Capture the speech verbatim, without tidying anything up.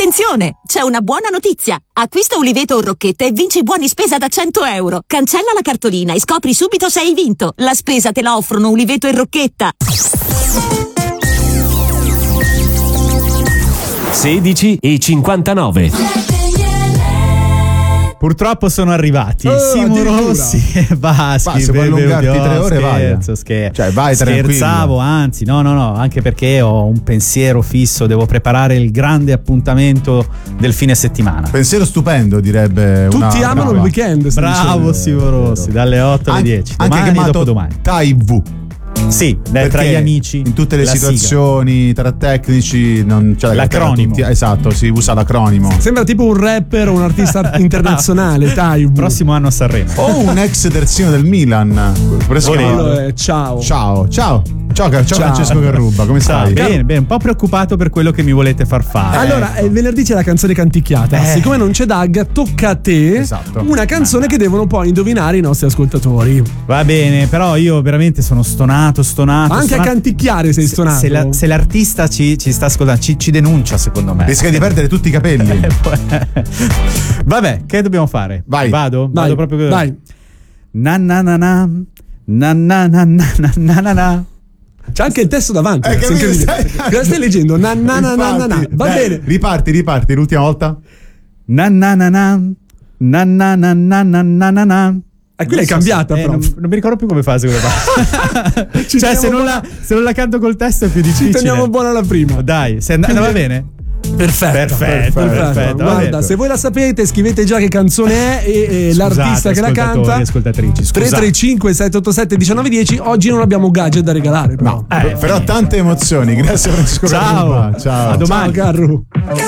Attenzione, c'è una buona notizia. Acquista Uliveto o Rocchetta e vinci buoni spesa da cento euro. Cancella la cartolina e scopri subito se hai vinto. La spesa te la offrono Uliveto e Rocchetta. sedici e cinquantanove. Purtroppo sono arrivati oh, Simo Rossi e Baschi. Ma se vuoi allungarti tre ore, vai. Scherzo, scherzo. Cioè, vai tranquillo. Scherzavo, anzi, no, no, no, anche perché ho un pensiero fisso, devo preparare il grande appuntamento del fine settimana. Pensiero stupendo, direbbe. Tutti una amano brava. il weekend. Bravo Simo Rossi, dalle otto alle An- dieci. Anche Domani e chiamato dopodomani. T I V. Sì, tra Perché gli amici. in tutte le la situazioni, tra tecnici, non c'è L'acronimo. tutti- esatto, si usa l'acronimo. Sembra tipo un rapper o un artista internazionale. Dai, sigla. Prossimo anno a Sanremo. O un ex terzino del Milan. Presto- Quello è ciao. Ciao, ciao. Ciao, ciao, Ciao. Francesco Carrubba, come stai? Bene, bene, un po' preoccupato per quello che mi volete far fare. Allora, eh, venerdì c'è la canzone canticchiata. Eh. Siccome non c'è Dag, tocca a te Esatto. una canzone che devono poi indovinare i nostri ascoltatori. Va bene, però io veramente sono stonato, stonato. Ma anche stonato. a canticchiare sei Se- stonato. Se, la- se l'artista ci, ci sta ascoltando, ci, ci denuncia, secondo me. Rischia di perdere tutti i capelli. Vabbè, che dobbiamo fare? Vai. Vado? Vai, Vado proprio. vai. Na na na na na na na na na na na. C'è anche il testo davanti. Eh, è capito, incredibile. stai- Cosa stai leggendo? Na na na na na na. Infatti, Va dai, bene. Riparti, riparti, l'ultima volta. Na na na na na na na na na na na na. E quella è Non so cambiata, se- eh, però. non, non mi ricordo più come fa la seconda parte. Ci Cioè, se teniamo non, la, se non la canto col testo è più difficile. Ci teniamo buona la prima. Dai, se and- andava bene? Perfetto, Perfetto, perfetto, va Guarda, bene. se voi la sapete, scrivete già che canzone è e, e Scusate, l'artista che la ascoltatori, canta. ascoltatrici, scusate. tre tre cinque sette otto sette uno nove uno zero. Oggi non abbiamo gadget da regalare, però. Eh, però tante emozioni. Grazie Francesco Ciao. Carubba. Ciao. A domani. Ciao, Carru.